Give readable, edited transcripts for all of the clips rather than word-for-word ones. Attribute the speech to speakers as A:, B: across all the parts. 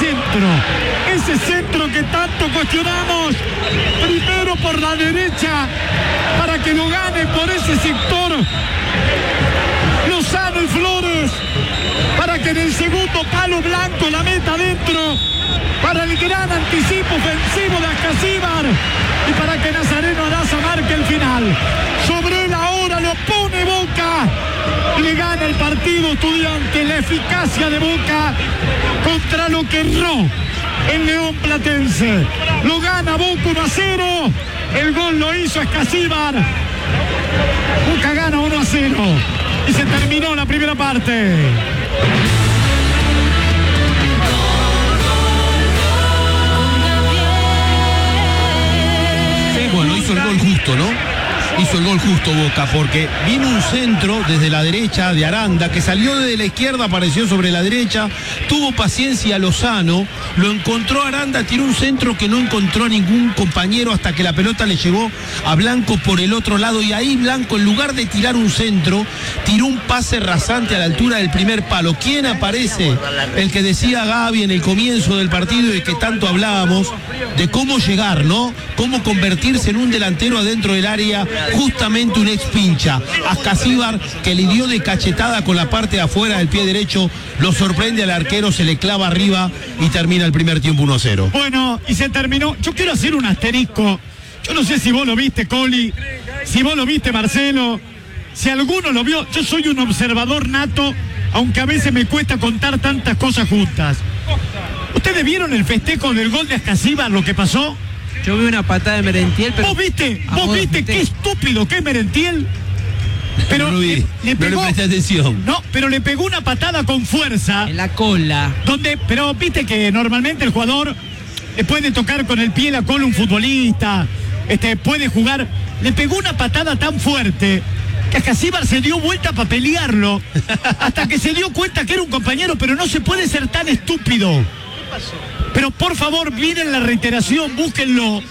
A: ese centro que tanto cuestionamos, primero por la derecha, para que lo gane por ese sector Lozano y Flores, para que en el segundo palo Blanco la meta adentro, para el gran anticipo ofensivo de Ascasíbar y para que Nazareno Araza marque el final. Sobre la hora lo pone Boca, le gana el partido Estudiantes, la eficacia de Boca contra lo que erró el León Platense. Lo gana Boca 1-0, el gol lo hizo Ascasíbar. Boca gana 1-0 y se terminó la primera parte.
B: Bueno, hizo el gol justo, ¿no? Hizo el gol justo Boca, porque vino un centro desde la derecha de Aranda, que salió desde la izquierda, apareció sobre la derecha, tuvo paciencia Lozano, lo encontró Aranda, tiró un centro que no encontró a ningún compañero hasta que la pelota le llegó a Blanco por el otro lado, y ahí Blanco, en lugar de tirar un centro, tiró un pase rasante a la altura del primer palo. ¿Quién aparece? El que decía Gaby en el comienzo del partido y que tanto hablábamos, de cómo llegar, ¿no? Cómo convertirse en un delantero adentro del área, justamente un ex pincha. Ascasíbar, que le dio de cachetada con la parte de afuera del pie derecho, lo sorprende al arquero, se le clava arriba y termina el primer tiempo 1-0.
A: Bueno, y se terminó. Yo quiero hacer un asterisco. Yo no sé si vos lo viste, Coli, si vos lo viste, Marcelo, si alguno lo vio. Yo soy un observador nato, aunque a veces me cuesta contar tantas cosas juntas. ¿Ustedes vieron el festejo del gol de Ascasíbar, lo que pasó?
C: Yo vi una patada de Merentiel, pero...
A: ¿Vos viste qué estúpido que es Merentiel? Pero
B: no
A: le pegó,
B: no le presté atención.
A: No, pero le pegó una patada con fuerza.
C: En la cola.
A: Pero viste que normalmente el jugador puede tocar con el pie la cola un futbolista, puede jugar. Le pegó una patada tan fuerte que Ascasíbar se dio vuelta para pelearlo, hasta que se dio cuenta que era un compañero, pero no se puede ser tan estúpido. Pero por favor, miren la reiteración, búsquenlo.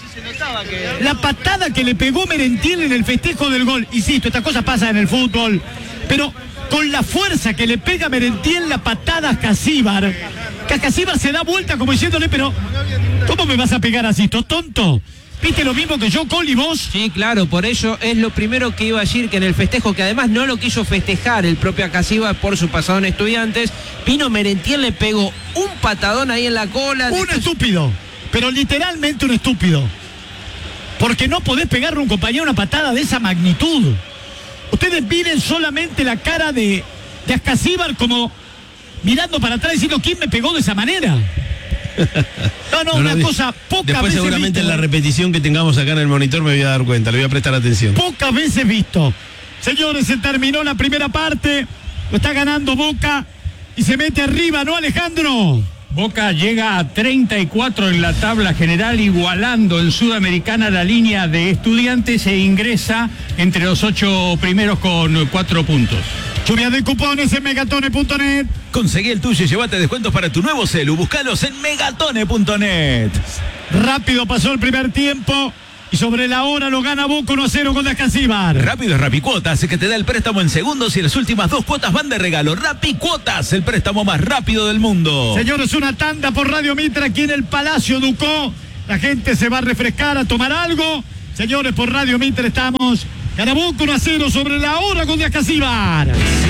A: La patada que le pegó Merentiel en el festejo del gol. Insisto, estas cosas pasan en el fútbol, pero con la fuerza que le pega Merentiel la patada a Ascasíbar, que Ascasíbar se da vuelta como diciéndole, pero ¿cómo me vas a pegar así, tonto? ¿Viste lo mismo que yo, Coli, vos?
C: Sí, claro, por ello es lo primero que iba a decir, que en el festejo, que además no lo quiso festejar el propio Ascasíbar por su pasado en Estudiantes, vino Merentiel, le pegó un patadón ahí en la cola.
A: Un estúpido, pero literalmente un estúpido. Porque no podés pegarle a un compañero una patada de esa magnitud. Ustedes miren solamente la cara de Ascasíbar como mirando para atrás diciendo ¿quién me pegó de esa manera? No, una cosa pocas
B: después
A: veces
B: seguramente
A: visto.
B: En la repetición que tengamos acá en el monitor me voy a dar cuenta, le voy a prestar atención.
A: Pocas veces visto. Señores, se terminó la primera parte, lo está ganando Boca y se mete arriba, ¿no, Alejandro?
D: Boca llega a 34 en la tabla general, igualando en Sudamericana la línea de Estudiantes e ingresa entre los 8 primeros con 4 puntos.
A: Lluvia de cupones en megatone.net.
E: Conseguí el tuyo y llévate descuentos para tu nuevo celu. Búscalos en megatone.net.
A: Rápido pasó el primer tiempo y sobre la hora lo gana Boca 1-0 con Ascasíbar.
E: Rápido es Rapicuotas, que te da el préstamo en segundos y las últimas 2 cuotas van de regalo. Rapicuotas, el préstamo más rápido del mundo.
A: Señores, una tanda por Radio Mitra aquí en el Palacio Ducó. La gente se va a refrescar, a tomar algo. Señores, por Radio Mitra estamos. Gana Boca 1-0 sobre la hora con Ascasíbar.